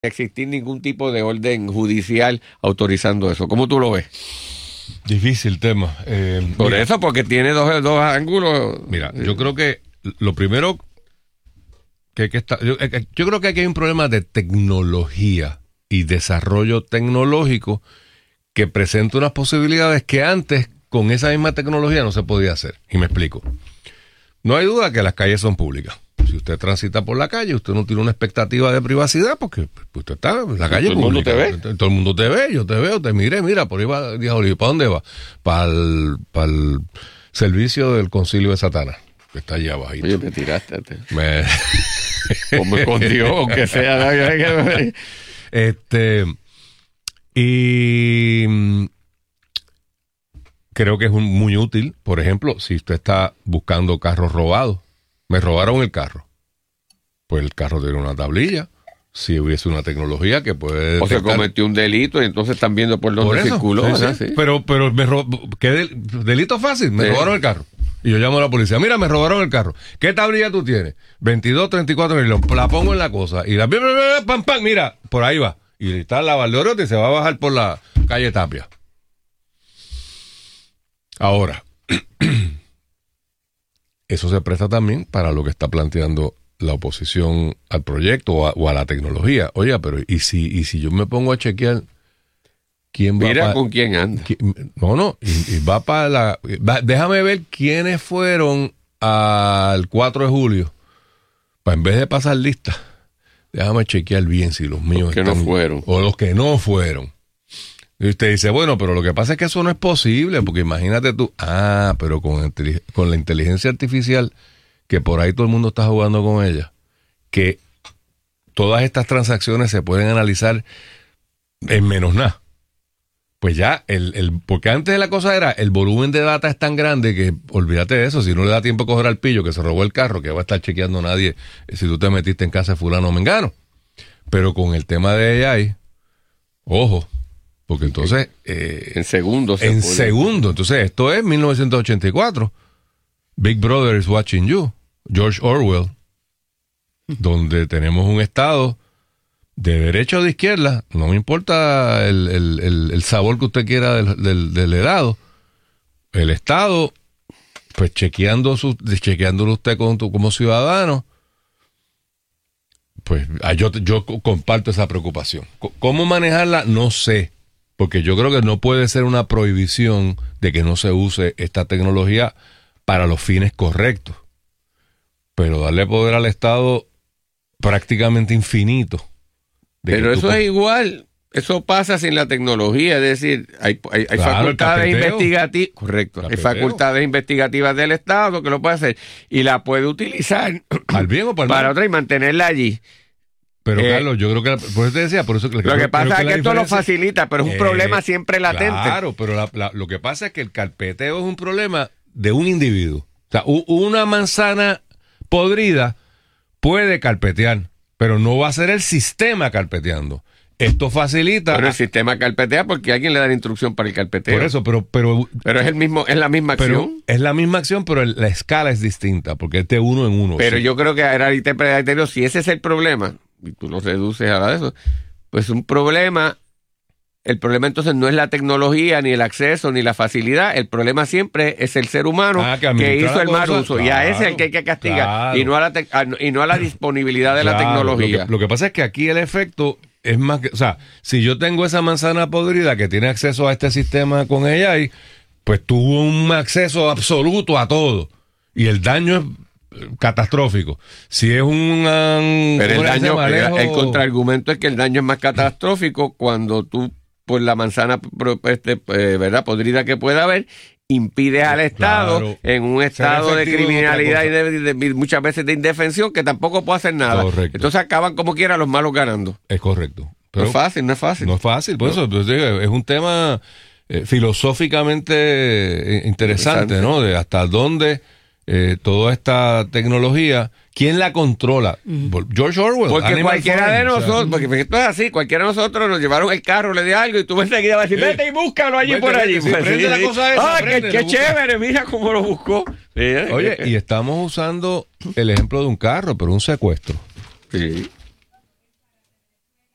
existir ningún tipo de orden judicial autorizando eso. ¿Cómo tú lo ves? Difícil tema. Por eso, porque tiene dos ángulos. Mira, yo creo que lo primero que hay que estar... Yo creo que aquí hay un problema de tecnología y desarrollo tecnológico que presenta unas posibilidades que antes con esa misma tecnología no se podía hacer. Y me explico. No hay duda que las calles son públicas. Si usted transita por la calle, usted no tiene una expectativa de privacidad porque usted está en la calle pública. Todo el mundo te ve. Todo el mundo te ve, yo te veo, te miré, mira, por ahí va, dijo, ¿para dónde va? Para el servicio del concilio de Satanás, que está allá abajito. Oye, me tiraste. O me escondió, aunque sea. Y creo que es muy útil, por ejemplo, si usted está buscando carros robados. Me robaron el carro. Pues el carro tiene una tablilla. Si hubiese una tecnología que puede... O se cometió un delito y entonces están viendo por dónde circuló. Sí, sí. Pero ¿qué delito fácil? Me robaron el carro. Y yo llamo a la policía. Mira, me robaron el carro. ¿Qué tablilla tú tienes? 2234 la pongo en la cosa. Y la... ¡Pam, pam! Mira, por ahí va. Y está la Valdoriotti y se va a bajar por la calle Tapia. Ahora... Eso se presta también para lo que está planteando la oposición al proyecto o a la tecnología. Oiga, pero ¿y si yo me pongo a chequear quién va Mira con quién anda. Y va para la... déjame ver quiénes fueron al 4 de julio. Para en vez de pasar lista, déjame chequear bien si los míos están... no fueron. O los que no fueron. Y usted dice, bueno, pero lo que pasa es que eso no es posible, porque imagínate tú, pero con la inteligencia artificial, que por ahí todo el mundo está jugando con ella, que todas estas transacciones se pueden analizar en menos nada. Pues ya, porque antes la cosa era, el volumen de data es tan grande que, olvídate de eso, si no le da tiempo a coger al pillo que se robó el carro, que va a estar chequeando nadie si tú te metiste en casa de fulano o mengano. Pero con el tema de AI, ojo, porque entonces... en segundos. Entonces, esto es 1984. Big Brother is watching you. George Orwell. Donde tenemos un Estado de derecha o de izquierda. No me importa el sabor que usted quiera del helado. El Estado, pues chequeándolo usted como ciudadano. Pues yo comparto esa preocupación. ¿Cómo manejarla? No sé. Porque yo creo que no puede ser una prohibición de que no se use esta tecnología para los fines correctos. Pero darle poder al Estado prácticamente infinito. Pero eso es igual. Eso pasa sin la tecnología. Es decir, hay facultades investigativas. Correcto. Hay facultades investigativas del Estado que lo puede hacer. Y la puede utilizar al bien o para otra y mantenerla allí. Pero Carlos, yo creo que por eso te decía, por eso que lo que pasa es que esto lo facilita, pero es un problema siempre latente. Claro, pero lo que pasa es que el carpeteo es un problema de un individuo. O sea, una manzana podrida puede carpetear, pero no va a ser el sistema carpeteando. Esto facilita. Pero el sistema carpetea porque alguien le da la instrucción para el carpeteo. Por eso, pero es la misma acción. Es la misma acción, pero la escala es distinta, porque es de uno en uno. Pero sí. Yo creo que era interpretativo, si ese es el problema, y tú lo reduces a eso, pues un problema, el problema entonces no es la tecnología, ni el acceso, ni la facilidad, el problema siempre es el ser humano que hizo el mal uso, y a ese es el que hay que castigar, y no a la disponibilidad de la tecnología. Lo que pasa es que aquí el efecto es más que, o sea, si yo tengo esa manzana podrida que tiene acceso a este sistema con AI, pues tuvo un acceso absoluto a todo, y el daño es catastrófico. Si es pero el contraargumento es que el daño es más catastrófico cuando tú, por la manzana verdad podrida que pueda haber, impides al Estado en un estado de criminalidad y de muchas veces de indefensión que tampoco puede hacer nada. Correcto. Entonces acaban como quiera los malos ganando. Es correcto. Pero no es fácil. No es fácil, por eso es un tema filosóficamente interesante, ¿no? De hasta dónde toda esta tecnología, ¿quién la controla? George Orwell. Porque cualquiera de nosotros, porque esto es así, cualquiera de nosotros nos llevaron el carro, le di algo y tú enseguida vas a decir, vete y búscalo allí por allí. La cosa esa, qué chévere, mira cómo lo buscó. Oye, y estamos usando el ejemplo de un carro, pero un secuestro. Sí.